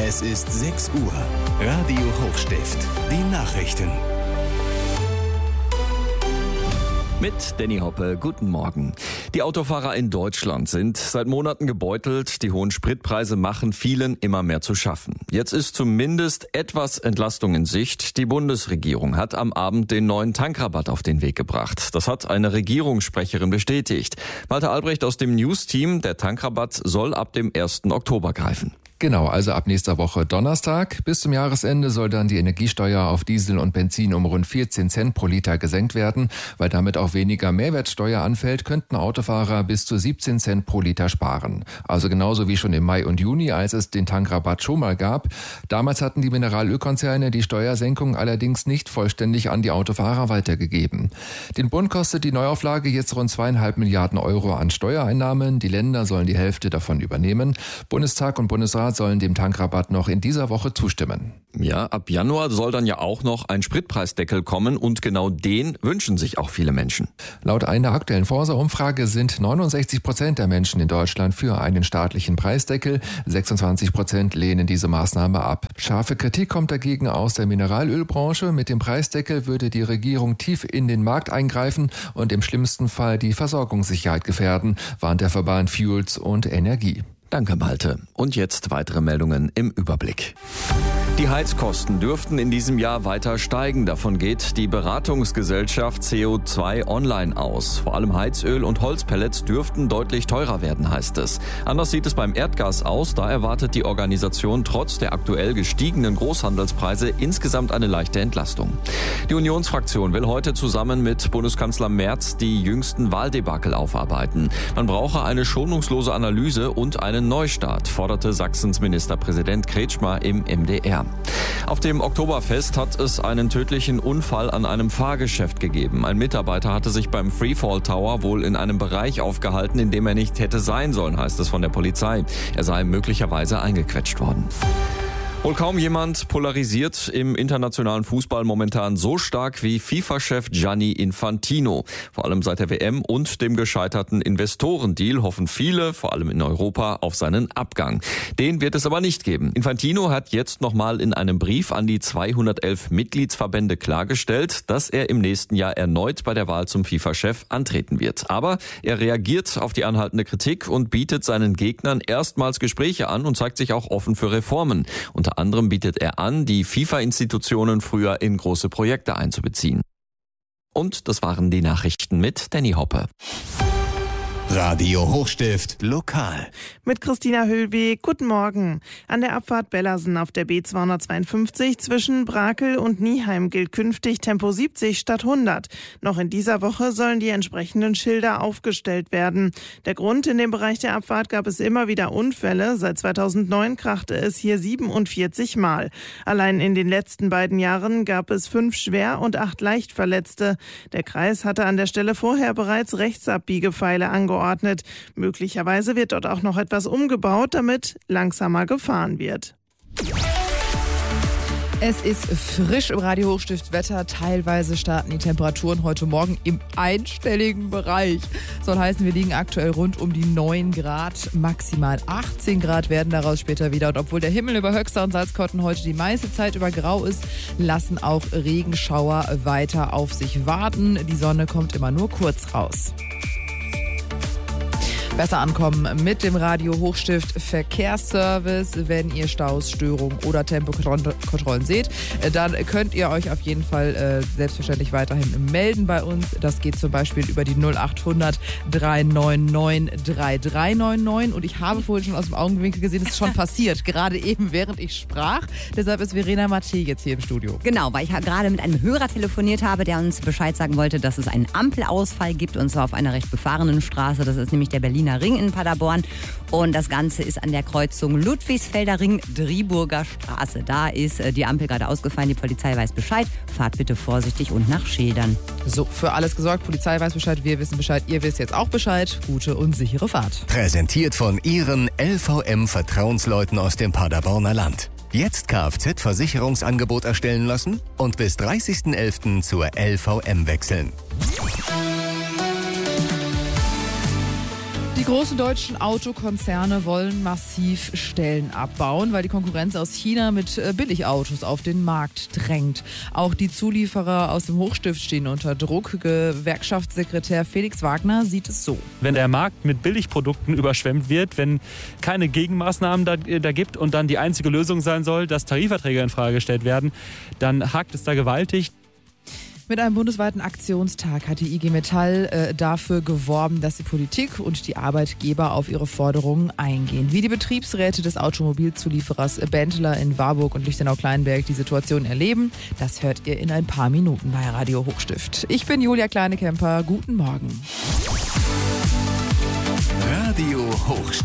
Es ist 6 Uhr. Radio Hochstift. Die Nachrichten. Mit Danny Hoppe, guten Morgen. Die Autofahrer in Deutschland sind seit Monaten gebeutelt. Die hohen Spritpreise machen vielen immer mehr zu schaffen. Jetzt ist zumindest etwas Entlastung in Sicht. Die Bundesregierung hat am Abend den neuen Tankrabatt auf den Weg gebracht. Das hat eine Regierungssprecherin bestätigt. Malte Albrecht aus dem News-Team. Der Tankrabatt soll ab dem 1. Oktober greifen. Genau, also ab nächster Woche Donnerstag. Bis zum Jahresende soll dann die Energiesteuer auf Diesel und Benzin um rund 14 Cent pro Liter gesenkt werden. Weil damit auch weniger Mehrwertsteuer anfällt, könnten Autofahrer bis zu 17 Cent pro Liter sparen. Also genauso wie schon im Mai und Juni, als es den Tankrabatt schon mal gab. Damals hatten die Mineralölkonzerne die Steuersenkung allerdings nicht vollständig an die Autofahrer weitergegeben. Den Bund kostet die Neuauflage jetzt rund 2,5 Milliarden Euro an Steuereinnahmen. Die Länder sollen die Hälfte davon übernehmen. Bundestag und Bundesrat sollen dem Tankrabatt noch in dieser Woche zustimmen. Ja, ab Januar soll dann ja auch noch ein Spritpreisdeckel kommen und genau den wünschen sich auch viele Menschen. Laut einer aktuellen Forsa-Umfrage sind 69% der Menschen in Deutschland für einen staatlichen Preisdeckel. 26% lehnen diese Maßnahme ab. Scharfe Kritik kommt dagegen aus der Mineralölbranche. Mit dem Preisdeckel würde die Regierung tief in den Markt eingreifen und im schlimmsten Fall die Versorgungssicherheit gefährden, warnt der Verband Fuels und Energie. Danke, Malte. Und jetzt weitere Meldungen im Überblick. Die Heizkosten dürften in diesem Jahr weiter steigen. Davon geht die Beratungsgesellschaft CO2 Online aus. Vor allem Heizöl und Holzpellets dürften deutlich teurer werden, heißt es. Anders sieht es beim Erdgas aus. Da erwartet die Organisation trotz der aktuell gestiegenen Großhandelspreise insgesamt eine leichte Entlastung. Die Unionsfraktion will heute zusammen mit Bundeskanzler Merz die jüngsten Wahldebakel aufarbeiten. Man brauche eine schonungslose Analyse und einen Neustart, forderte Sachsens Ministerpräsident Kretschmer im MDR. Auf dem Oktoberfest hat es einen tödlichen Unfall an einem Fahrgeschäft gegeben. Ein Mitarbeiter hatte sich beim Freefall Tower wohl in einem Bereich aufgehalten, in dem er nicht hätte sein sollen, heißt es von der Polizei. Er sei möglicherweise eingequetscht worden. Wohl kaum jemand polarisiert im internationalen Fußball momentan so stark wie FIFA-Chef Gianni Infantino. Vor allem seit der WM und dem gescheiterten Investorendeal hoffen viele, vor allem in Europa, auf seinen Abgang. Den wird es aber nicht geben. Infantino hat jetzt nochmal in einem Brief an die 211 Mitgliedsverbände klargestellt, dass er im nächsten Jahr erneut bei der Wahl zum FIFA-Chef antreten wird. Aber er reagiert auf die anhaltende Kritik und bietet seinen Gegnern erstmals Gespräche an und zeigt sich auch offen für Reformen. Unter anderem bietet er an, die FIFA-Institutionen früher in große Projekte einzubeziehen. Und das waren die Nachrichten mit Danny Hoppe. Radio Hochstift lokal. Mit Christina Höhlweg, guten Morgen. An der Abfahrt Bellersen auf der B252 zwischen Brakel und Nieheim gilt künftig Tempo 70 statt 100. Noch in dieser Woche sollen die entsprechenden Schilder aufgestellt werden. Der Grund: in dem Bereich der Abfahrt gab es immer wieder Unfälle. Seit 2009 krachte es hier 47 Mal. Allein in den letzten beiden Jahren gab es 5 schwer und 8 leicht Verletzte. Der Kreis hatte an der Stelle vorher bereits Rechtsabbiegepfeile angeordnet. Möglicherweise wird dort auch noch etwas umgebaut, damit langsamer gefahren wird. Es ist frisch im Radio Hochstift Wetter. Teilweise starten die Temperaturen heute Morgen im einstelligen Bereich. Soll heißen, wir liegen aktuell rund um die 9 Grad. Maximal 18 Grad werden daraus später wieder. Und obwohl der Himmel über Höxter und Salzkotten heute die meiste Zeit über grau ist, lassen auch Regenschauer weiter auf sich warten. Die Sonne kommt immer nur kurz raus. Besser ankommen mit dem Radio Hochstift Verkehrsservice. Wenn ihr Staus, Störungen oder Tempokontrollen seht, dann könnt ihr euch auf jeden Fall selbstverständlich weiterhin melden bei uns. Das geht zum Beispiel über die 0800 399 3399. Und ich habe vorhin schon aus dem Augenwinkel gesehen, es ist schon passiert, gerade eben während ich sprach. Deshalb ist Verena Matthä jetzt hier im Studio. Genau, weil ich gerade mit einem Hörer telefoniert habe, der uns Bescheid sagen wollte, dass es einen Ampelausfall gibt, und zwar auf einer recht befahrenen Straße. Das ist nämlich der Berliner Ring in Paderborn. Und das Ganze ist an der Kreuzung Ludwigsfelder Ring, Driburger Straße. Da ist die Ampel gerade ausgefallen. Die Polizei weiß Bescheid. Fahrt bitte vorsichtig und nach Schildern. So, für alles gesorgt. Polizei weiß Bescheid, wir wissen Bescheid, ihr wisst jetzt auch Bescheid. Gute und sichere Fahrt. Präsentiert von Ihren LVM-Vertrauensleuten aus dem Paderborner Land. Jetzt Kfz-Versicherungsangebot erstellen lassen und bis 30.11. zur LVM wechseln. Die großen deutschen Autokonzerne wollen massiv Stellen abbauen, weil die Konkurrenz aus China mit Billigautos auf den Markt drängt. Auch die Zulieferer aus dem Hochstift stehen unter Druck. Gewerkschaftssekretär Felix Wagner sieht es so. Wenn der Markt mit Billigprodukten überschwemmt wird, wenn keine Gegenmaßnahmen da gibt und dann die einzige Lösung sein soll, dass Tarifverträge in Frage gestellt werden, dann hakt es da gewaltig. Mit einem bundesweiten Aktionstag hat die IG Metall dafür geworben, dass die Politik und die Arbeitgeber auf ihre Forderungen eingehen. Wie die Betriebsräte des Automobilzulieferers Benteler in Warburg und Lichtenau-Kleinberg die Situation erleben, das hört ihr in ein paar Minuten bei Radio Hochstift. Ich bin Julia Kleinekemper. Guten Morgen. Radio Hochstift.